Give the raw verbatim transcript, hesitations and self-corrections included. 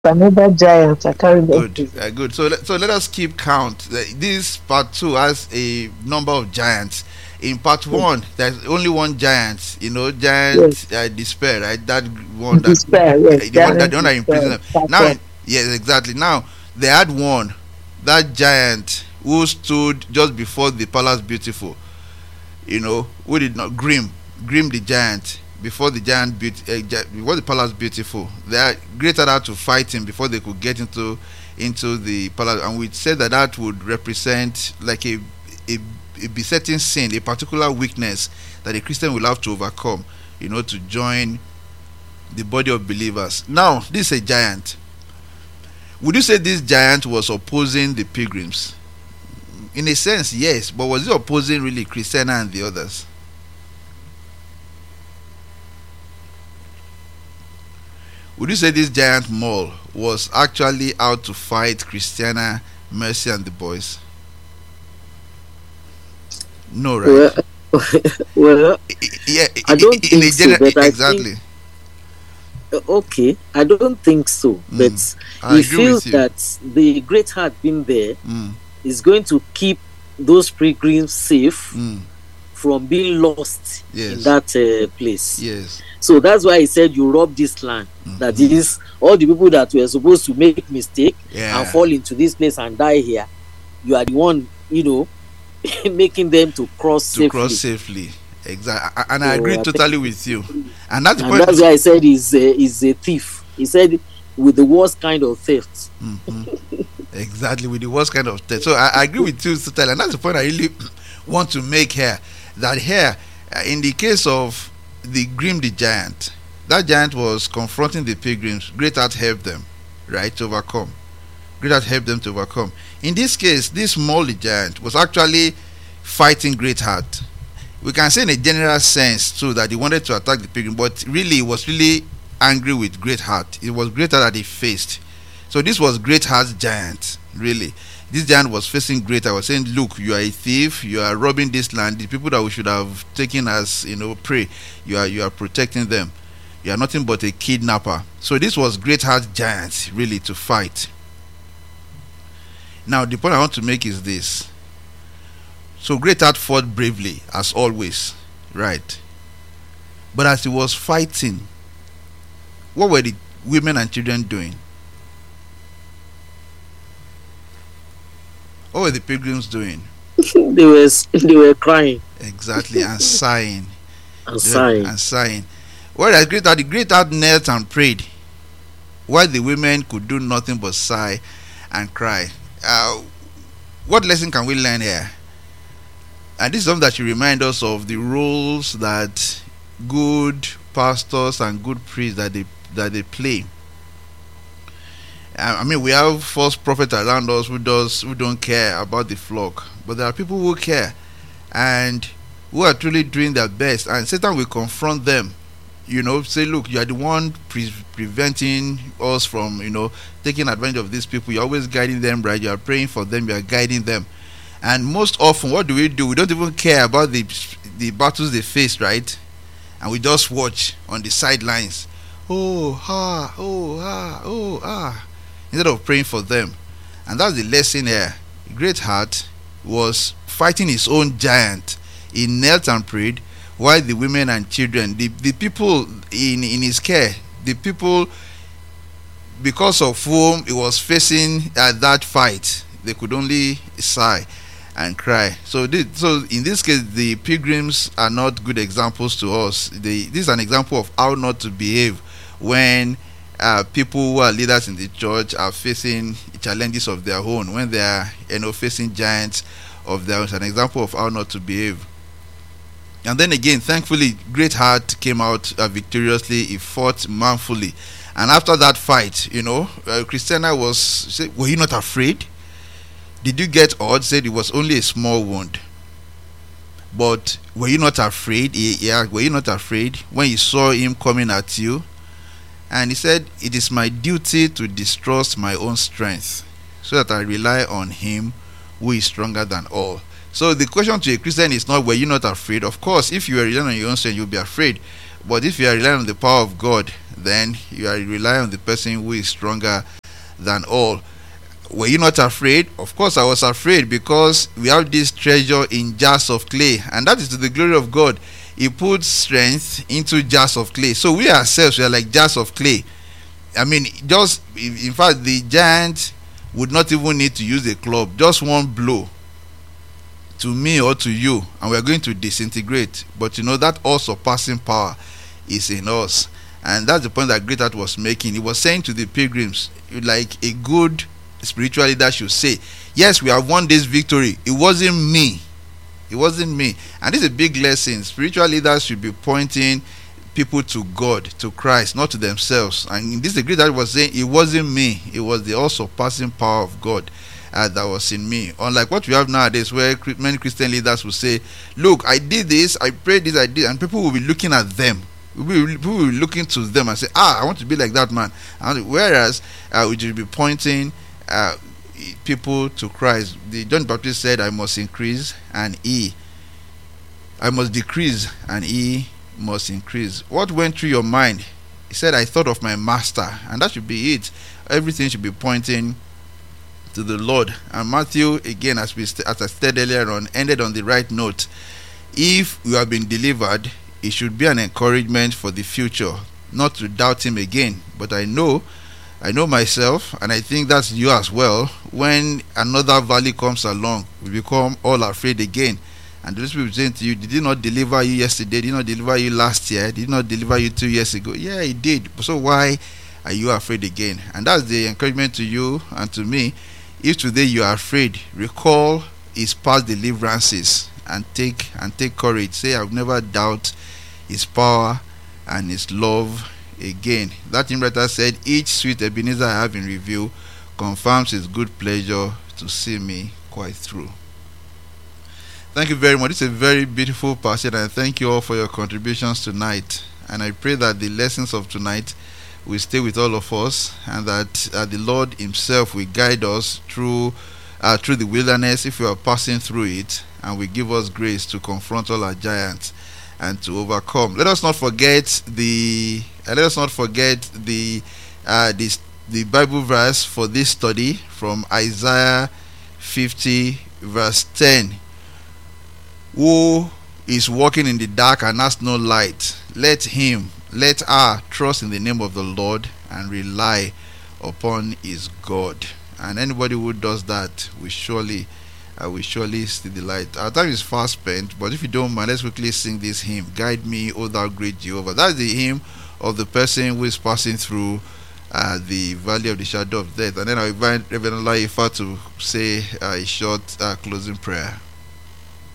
Another giant I can't Good, remember. uh, good. So, let, so let us keep count. Uh, This part two has a number of giants. In part Hmm. one, there's only one giant. You know, Yes, giant uh, despair, right? That one that despair. Yes, uh, the one that giant the one that imprisoned despair. them. Part Now, one. in- yes, exactly. Now they had one, that giant who stood just before the palace beautiful. You know, who did not Grim, Grim the giant. Before the giant beaut, uh, before the palace beautiful, they are greater out to fight him before they could get into into the palace, and we said that that would represent like a a, a besetting sin, a particular weakness that a Christian will have to overcome, you know, to join the body of believers. Now, this is a giant. Would you say this giant was opposing the pilgrims? In a sense, yes, but was it opposing really Christiana and the others? Would you say this giant mole was actually out to fight Christiana, Mercy, and the boys? No, Well, right? well, Yeah, I don't in a think so, general, but I think exactly. uh, okay. I don't think so, but Mm, I he agree feels with you. that the great heart being there Mm, is going to keep those pilgrims safe mm, from being lost in yes, that uh, place. yes. So that's why he said you rob this land. That Mm-hmm. is, all the people that were supposed to make mistake and Yeah, fall into this place and die here, you are the one, you know, making them to cross to cross safely. safely. Exactly, and I agree So I totally think, with you. And that's the and point. that's why I said he's a, he's a thief. He said with the worst kind of theft. Mm-hmm. Exactly, with the worst kind of test. So I, I agree with you totally, and that's the point I really want to make here. That here, uh, in the case of the Grim the giant, that giant was confronting the pilgrims. Great Heart helped them, right, to overcome. Great Heart helped them to overcome. In this case, this small giant was actually fighting Great Heart. We can say in a general sense too that he wanted to attack the pilgrim, but really he was really angry with Great Heart. It was Great Heart that he faced. So this was Great Heart's giant, really. This giant was facing Great Heart. Was saying, "Look, you are a thief. You are robbing this land. The people that we should have taken as, you know, prey. You are you are protecting them. You are nothing but a kidnapper." So this was Great Heart's giant, really, to fight. Now the point I want to make is this. So Great Heart fought bravely as always, right? But as he was fighting, what were the women and children doing? What were the pilgrims doing? they were they were crying Exactly, and sighing. and They were- sighing. And sighing. Whereas Great Heart, the Great Heart knelt and prayed, while the women could do nothing but sigh and cry. Uh, what lesson can we learn here? And this is something that should remind us of the roles that good pastors and good priests that they that they play. I I mean, we have false prophets around us who does who don't care about the flock, but there are people who care and who are truly doing their best. And Satan will confront them. You know, say, look, you are the one pre- preventing us from, you know, taking advantage of these people. You're always guiding them, right? You are praying for them. You are guiding them. And most often, what do we do? We don't even care about the the battles they face, right? And we just watch on the sidelines. Oh, ha, oh, ah, oh, ah, instead of praying for them. And that's the lesson here. Great Heart was fighting his own giant. He knelt and prayed while the women and children, the, the people in, in his care, the people because of whom he was facing uh, that fight, they could only sigh and cry. So, this, so in this case, the pilgrims are not good examples to us. They, this is an example of how not to behave when uh, people who are leaders in the church are facing challenges of their own. When they are, you know, facing giants of their own, it's an example of how not to behave. And then again, thankfully, Great Heart came out uh, victoriously. He fought manfully, and after that fight, you know, uh, Christiana was said, "Were you not afraid? Did you get odd?" Said it was only a small wound, but were you not afraid? He, he asked, "Were you not afraid when you saw him coming at you?" And he said, "It is my duty to distrust my own strength, so that I rely on Him who is stronger than all." So the question to a Christian is not, were you not afraid? Of course, if you were relying on your own strength, you'll be afraid. But if you are relying on the power of God, then you are relying on the person who is stronger than all. Were you not afraid? Of course I was afraid, because we have this treasure in jars of clay, and that is to the glory of God. He puts strength into jars of clay. So we ourselves, we are like jars of clay. I mean, just in fact, the giant would not even need to use a club. Just one blow to me or to you, and we are going to disintegrate. But you know that all surpassing power is in us, and that's the point that Great Heart was making. He was saying to the pilgrims, like a good spiritual leader should say, yes, we have won this victory. It wasn't me. It wasn't me. And this is a big lesson. Spiritual leaders should be pointing people to God, to Christ, not to themselves. And this is the Great Heart was saying, it wasn't me. It was the all surpassing power of God Uh, that was in me. Unlike what we have nowadays, where many Christian leaders will say, look, I did this, I prayed this, I did, and people will be looking at them. People will be looking to them and say, ah, I want to be like that man. And whereas uh, we should be pointing uh, people to Christ. The John Baptist said, I must increase and he I must decrease and he must increase. What went through your mind? He said, I thought of my master, and that should be it. Everything should be pointing to the Lord. And Matthew, again, as we st- as I said earlier on, ended on the right note. If you have been delivered, it should be an encouragement for the future, not to doubt him again. But I know, I know myself, and I think that's you as well. When another valley comes along, we become all afraid again. And those people saying to you, did he not deliver you yesterday? Did he not deliver you last year? Did he not deliver you two years ago? Yeah, he did. So why are you afraid again? And that's the encouragement to you and to me. If today you are afraid, recall his past deliverances and take and take courage. Say, I'll never doubt his power and his love again. That hymn writer said, each sweet Ebenezer I have in review confirms his good pleasure to see me quite through. Thank you very much. It's a very beautiful passage, and thank you all for your contributions tonight. And I pray that the lessons of tonight will stay with all of us, and that uh, the Lord himself will guide us through uh, through the wilderness if we are passing through it, and will give us grace to confront all our giants and to overcome. Let us not forget the uh, let us not forget the uh, this the Bible verse for this study from Isaiah fifty verse ten. Who is walking in the dark and has no light, let him let her trust in the name of the Lord and rely upon his God. And anybody who does that will surely uh, will surely see the light. Our time is fast spent, but if you don't mind, let's quickly sing this hymn, Guide Me, O Thou Great Jehovah. That's the hymn of the person who is passing through uh, the valley of the shadow of death. And then I'll invite Reverend Olaifa to say uh, a short uh, closing prayer.